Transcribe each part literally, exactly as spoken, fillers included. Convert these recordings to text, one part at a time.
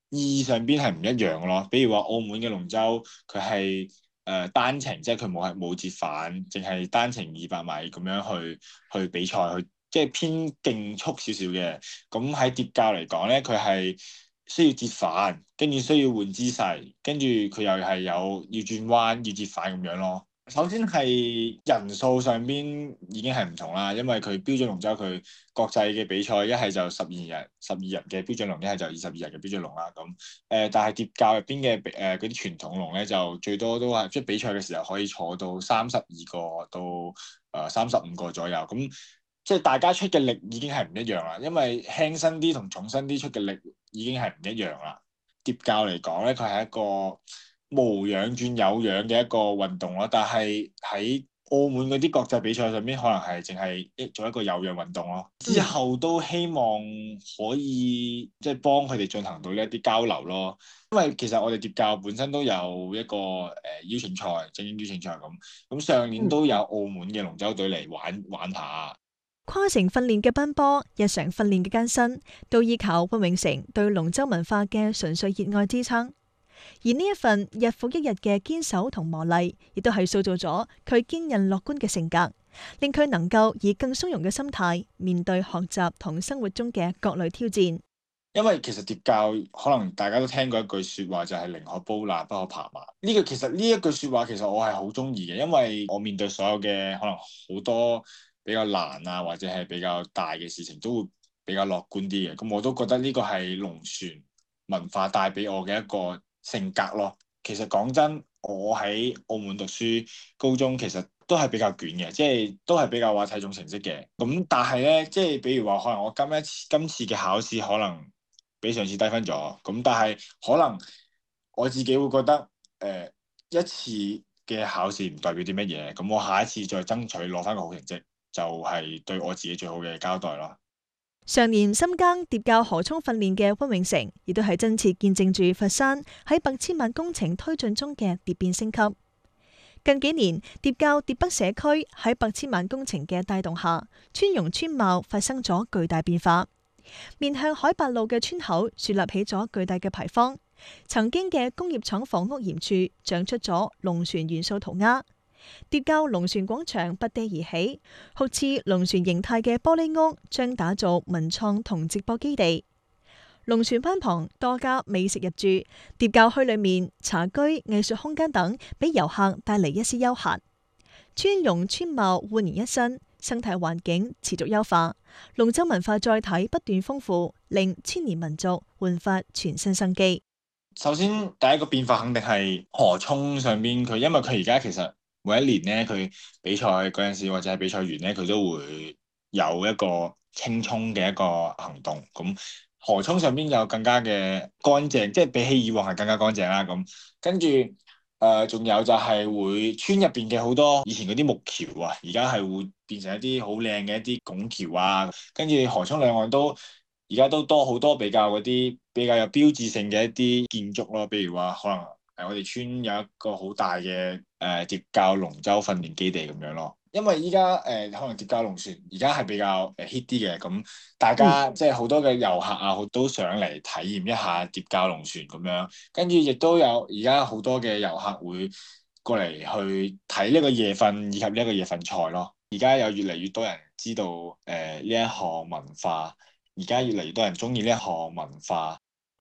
意義上邊係唔一樣咯。比如話澳門嘅龍舟，佢係誒單程，即係佢冇係冇折返，淨係單程二百米咁樣去去比賽，去即係偏競速少少嘅。咁喺蝶較嚟講咧，佢係需要折返，跟住需要換姿勢，跟住佢又係有要轉彎、要折返咁樣咯。首先係人數上邊已經係唔同啦，因為佢標準龍舟佢國際嘅比賽一係就十二人十二人嘅標準龍，一係就二十二人嘅標準龍啦。咁誒、呃，但係蝶較入邊嘅誒嗰啲傳統龍咧，就最多都係即係比賽嘅時候可以坐到三十二個到誒三十五個左右。咁即係大家出嘅力已經係唔一樣啦，因為輕身啲同重身啲出嘅力已經係唔一樣啦。蝶較嚟講咧，佢係一個無氧轉有氧嘅一個運動咯，但係喺澳門嗰啲國際比賽上邊，可能係淨係一做一個有氧運動咯。之後都希望可以即係幫佢哋進行到呢一啲交流咯，因為其實我哋蝶較本身都有一個誒、呃、邀請賽、精英邀請賽咁，咁上年都有澳門嘅龍舟隊嚟玩玩下。 跨城訓練嘅奔波，日常訓練嘅艱辛，都依靠溫永成對龍舟文化嘅純粹熱愛支撐。而呢一份日復一日嘅堅守同磨礪，亦都係塑造咗佢堅韌樂觀嘅性格，令佢能夠以更鬆容嘅心態面對學習同生活中嘅各類挑戰。 因為其實蝶較可能大家都聽過一句說話，就係寧可煲辣不可爬馬。呢個其實呢一句說話，其實我係好中意嘅，因為我面對所有嘅可能好多比較難啊，或者係比較大嘅事情，都會比較樂觀啲嘅。咁我都覺得呢個係龍船文化帶俾我嘅一個性格咯。其實講真，我喺澳門讀書，高中其實都係比較卷嘅，即係都係比較話睇重成績嘅。咁但係咧，即係比如話，可能我今一次今次嘅考試可能比上次低分咗，咁但係可能我自己會覺得，誒、呃、一次嘅考試唔代表啲乜嘢，咁我下一次再爭取攞翻個好成績，就係、是、對我自己最好嘅交代咯。 常年深耕蝶較河涌訓練嘅溫永成，亦都係真切見證住佛山喺百千萬工程推進中嘅蝶變升級。近幾年，蝶較蝶北社區喺百千萬工程嘅帶動下，村容村貌發生咗巨大變化。面向海八路嘅村口樹立起咗巨大嘅牌坊，曾經嘅工業廠房屋檐處長出咗龍船元素塗鴉。蝶較龍船廣場拔地而起，好似龍船形態嘅玻璃屋將打造文創同直播基地。龍船灣旁多家美食入駐，蝶較墟裏面茶居、藝術空間等，俾遊客帶嚟一絲休閒。村容村貌煥然一新，生態環境持續優化，龍舟文化載體不斷豐富，令千年民族煥發全新生機。 首先第一個變化肯定係河涌上邊佢，因為佢而家其實每一年咧，佢比賽嗰陣時或者係比賽完咧，佢都會有一個清沖嘅一個行動。咁河涌上邊有更加嘅乾淨，即係比起以往係更加乾淨啦。咁跟住誒，仲有就係會村入邊嘅好多以前嗰啲木橋啊，而家係會變成一啲好靚嘅一啲拱橋啊。跟住河涌兩岸都而家都多好多比較嗰啲比較有標誌性嘅一啲建築咯，比如話可能誒我哋村有一個好大嘅誒蝶較龍舟訓練基地咁樣咯。因為依家誒可能蝶較龍船而家係比較誒 hit 啲嘅，咁大家、嗯、即係好多嘅遊客啊，都想嚟體驗一下蝶較龍船咁樣。跟住亦都有而家好多嘅遊客會過嚟去睇呢個夜訓以及呢一個夜訓賽咯。而家有越嚟越多人知道誒呢一項文化。而家越嚟越多人中意呢一項文化。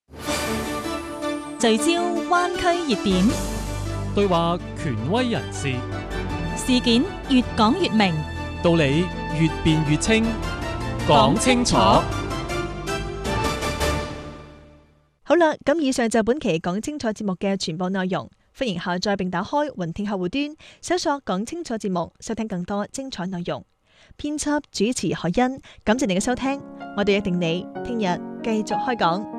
聚焦灣區熱點， 對話權威人士， 事件越講越明， 道理越辯越清，講清楚。 好啦，咁以上就本期講清楚節目嘅全部內容。歡迎下載並打開雲聽客戶端，搜索講清楚節目，收聽更多精彩內容。編輯主持海欣，感謝你嘅收聽，我哋約定你聽日繼續開講。